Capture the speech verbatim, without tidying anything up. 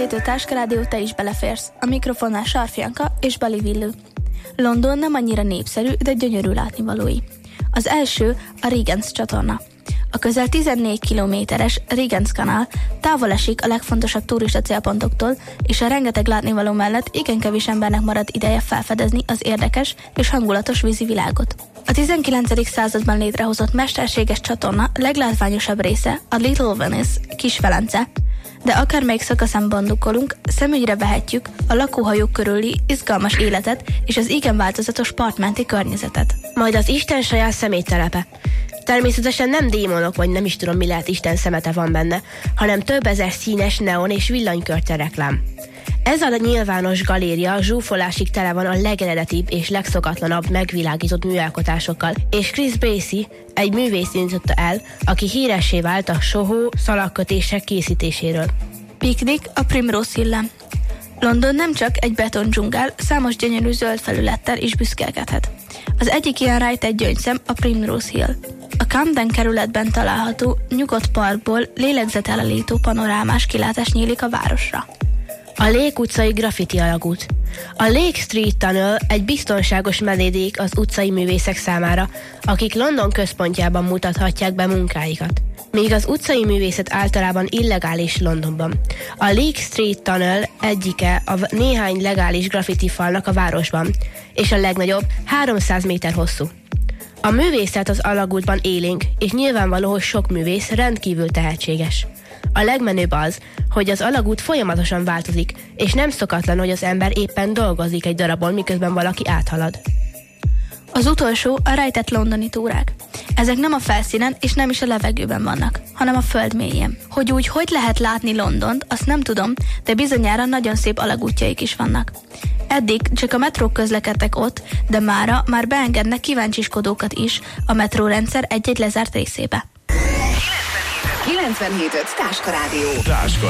A Táskarádió, te is beleférsz. A mikrofonnál Sarfjanka és Bali Villő. London nem annyira népszerű, de gyönyörű látnivalói. Az első a Regent's csatorna. A közel tizennégy kilométeres Regent's Canal távol esik a legfontosabb turista célpontoktól, és a rengeteg látnivaló mellett igen kevés embernek marad ideje felfedezni az érdekes és hangulatos vízi világot. A tizenkilencedik században létrehozott mesterséges csatorna leglátványosabb része a Little Venice, Kis Velence, de akármelyik szakaszán bandukkolunk, szemügyre vehetjük a lakóhajók körüli izgalmas életet és az igen változatos partmenti környezetet. Majd az Isten saját szeméttelepe. Természetesen nem démonok, vagy nem is tudom, mi lehet Isten szemete van benne, hanem több ezer színes neon és villanykörte reklám. Ez a nyilvános galéria zsúfolásig tele van a legeredetibb és legszokatlanabb megvilágított műalkotásokkal, és Chris Bracey egy művész indította el, aki híressé vált a sohó szalagkötések készítéséről. Piknik a Primrose Hillen. London nem csak egy betondzsungel, számos gyönyörű zöld felülettel is büszkélkedhet. Az egyik ilyen rejtett gyöngyszem a Primrose Hill. A Camden kerületben található nyugodt parkból lélegzetelállító panorámás kilátás nyílik a városra. A Lake utcai graffiti alagút. A Lake Street Tunnel egy biztonságos menedék az utcai művészek számára, akik London központjában mutathatják be munkáikat. Míg az utcai művészet általában illegális Londonban. A Lake Street Tunnel egyike a néhány legális graffiti falnak a városban, és a legnagyobb háromszáz méter hosszú. A művészet az alagútban élénk, és nyilvánvaló, hogy sok művész rendkívül tehetséges. A legmenőbb az, hogy az alagút folyamatosan változik, és nem szokatlan, hogy az ember éppen dolgozik egy darabon, miközben valaki áthalad. Az utolsó a rejtett londoni túrák. Ezek nem a felszínen és nem is a levegőben vannak, hanem a föld mélyén. Hogy úgy hogy lehet látni Londont, azt nem tudom, de bizonyára nagyon szép alagútjaik is vannak. Eddig csak a metrók közlekedtek ott, de mára már beengednek kíváncsiskodókat is a metrórendszer egy-egy lezárt részébe. kilencvenhét öt Táskarádió. Táska